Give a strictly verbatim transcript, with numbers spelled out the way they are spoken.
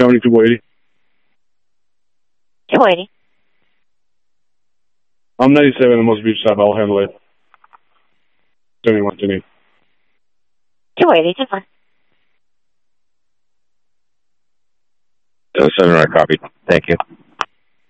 Tony, two eighty. two eighty. I'm ninety-seven, the most beach stop. I'll handle it. Tony, what do you need? two eighty, just fine. seven, right, copy. Thank you.